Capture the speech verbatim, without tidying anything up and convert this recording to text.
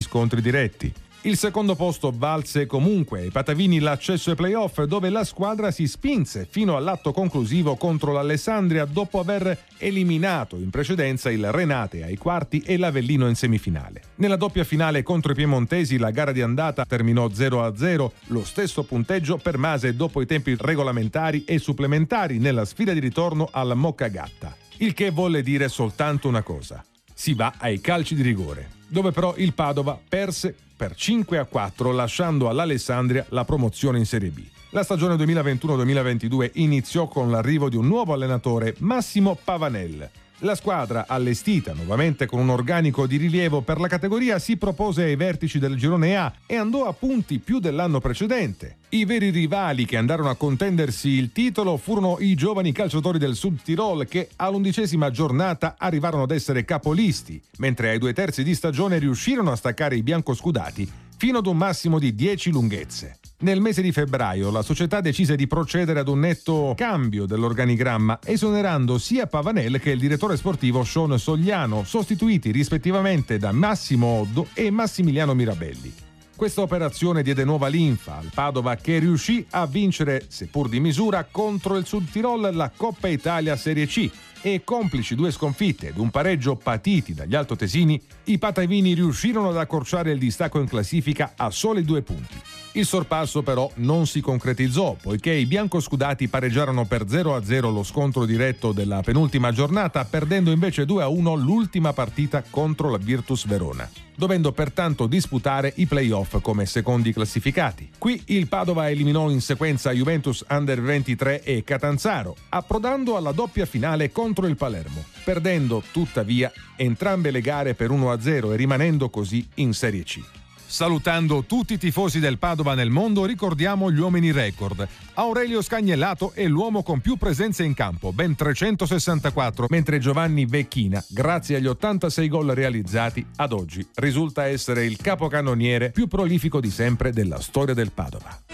scontri diretti. Il secondo posto valse comunque ai patavini l'accesso ai playoff, dove la squadra si spinse fino all'atto conclusivo contro l'Alessandria dopo aver eliminato in precedenza il Renate ai quarti e l'Avellino in semifinale. Nella doppia finale contro i piemontesi la gara di andata terminò zero a zero, lo stesso punteggio permase dopo i tempi regolamentari e supplementari nella sfida di ritorno al Moccagatta. Il che volle dire soltanto una cosa: si va ai calci di rigore, dove però il Padova perse per cinque a quattro, lasciando all'Alessandria la promozione in Serie B. La stagione duemilaventuno duemilaventidue iniziò con l'arrivo di un nuovo allenatore, Massimo Pavanel. La squadra, allestita nuovamente con un organico di rilievo per la categoria, si propose ai vertici del girone A e andò a punti più dell'anno precedente. I veri rivali che andarono a contendersi il titolo furono i giovani calciatori del Sud Tirol, che all'undicesima giornata arrivarono ad essere capolisti, mentre ai due terzi di stagione riuscirono a staccare i biancoscudati fino ad un massimo di dieci lunghezze. Nel mese di febbraio la società decise di procedere ad un netto cambio dell'organigramma, esonerando sia Pavanel che il direttore sportivo Sean Sogliano, sostituiti rispettivamente da Massimo Oddo e Massimiliano Mirabelli. Questa operazione diede nuova linfa al Padova, che riuscì a vincere, seppur di misura, contro il Sud Tirol la Coppa Italia Serie C, e complici due sconfitte ed un pareggio patiti dagli altoatesini, i patavini riuscirono ad accorciare il distacco in classifica a soli due punti. Il sorpasso però non si concretizzò, poiché i biancoscudati pareggiarono per zero a zero lo scontro diretto della penultima giornata, perdendo invece due a uno l'ultima partita contro la Virtus Verona, dovendo pertanto disputare i playoff come secondi classificati. Qui il Padova eliminò in sequenza Juventus Under ventitré e Catanzaro, approdando alla doppia finale contro il Palermo, perdendo tuttavia entrambe le gare per uno a zero e rimanendo così in Serie C. Salutando tutti i tifosi del Padova nel mondo, ricordiamo gli uomini record. Aurelio Scagnellato è l'uomo con più presenze in campo, ben trecentosessantaquattro, mentre Giovanni Vecchina, grazie agli ottantasei gol realizzati, ad oggi risulta essere il capocannoniere più prolifico di sempre della storia del Padova.